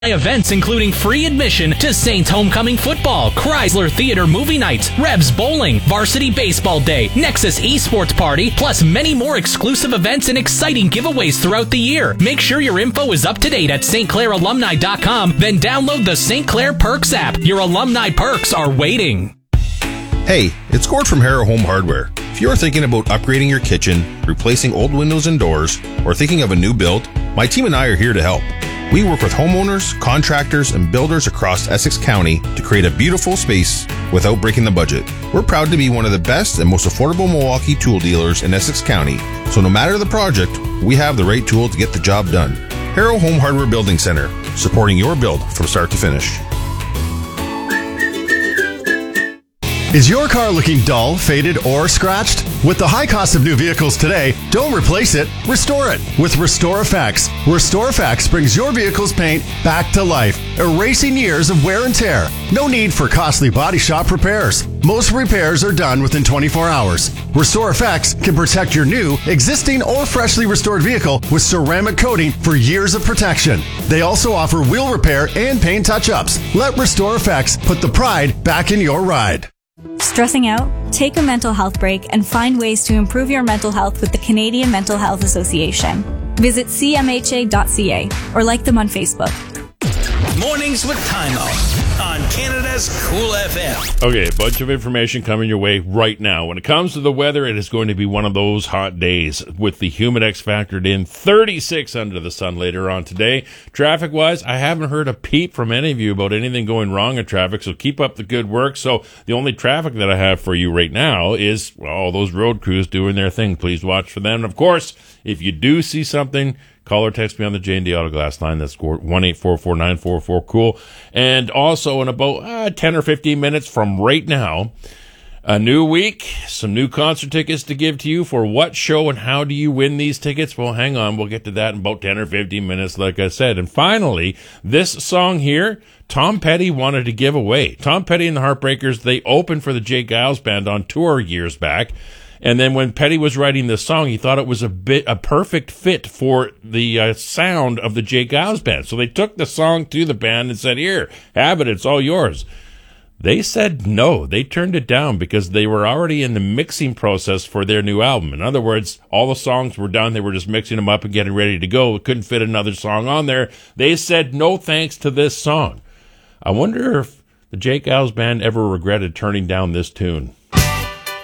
Events including free admission to Saints homecoming football, Chrysler Theater movie nights, Rebs bowling, Varsity Baseball Day, Nexus esports party, plus many more exclusive events and exciting giveaways throughout the year. Make sure your info is up to date at stclairalumni.com, then download the St. Clair Perks app. Your alumni perks are waiting. Hey, it's Gord from Harrow Home Hardware. If you're thinking about upgrading your kitchen, replacing old windows and doors, or thinking of a new build, my team and I are here to help. We work with homeowners, contractors, and builders across Essex County to create a beautiful space without breaking the budget. We're proud to be one of the best and most affordable Milwaukee tool dealers in Essex County, so no matter the project, we have the right tool to get the job done. Harrow Home Hardware Building Center, supporting your build from start to finish. Is your car looking dull, faded, or scratched? With the high cost of new vehicles today, don't replace it, restore it with Restore Effects. Restore Effects brings your vehicle's paint back to life, erasing years of wear and tear. No need for costly body shop repairs. Most repairs are done within 24 hours. Restore Effects can protect your new, existing, or freshly restored vehicle with ceramic coating for years of protection. They also offer wheel repair and paint touch-ups. Let Restore Effects put the pride back in your ride. Stressing out? Take a mental health break and find ways to improve your mental health with the Canadian Mental Health Association. Visit cmha.ca or like them on Facebook. Mornings with Time Out on Canada's Cool FM. Okay, a bunch of information coming your way right now. When it comes to the weather, it is going to be one of those hot days with the Humidex factored in. 36 under the sun later on today. Traffic-wise, I haven't heard a peep from any of you about anything going wrong in traffic, so keep up the good work. So the only traffic that I have for you right now is all those road crews doing their thing. Please watch for them. And of course, if you do see something, call or text me on the J&D Auto Glass line. That's 1-844-944-COOL. And also in about 10 or 15 minutes from right now, a new week, some new concert tickets to give to you. For what show and how do you win these tickets? Well, hang on. We'll get to that in about 10 or 15 minutes, like I said. And finally, this song here, Tom Petty wanted to give away. Tom Petty and the Heartbreakers, they opened for the Jay Giles Band on tour years back. And then when Petty was writing this song, he thought it was a perfect fit for the sound of the Jay Giles Band. So they took the song to the band and said, "Here, have it. It's all yours." They said no. They turned it down because they were already in the mixing process for their new album. In other words, all the songs were done. They were just mixing them up and getting ready to go. It couldn't fit another song on there. They said no thanks to this song. I wonder if the Jay Giles Band ever regretted turning down this tune.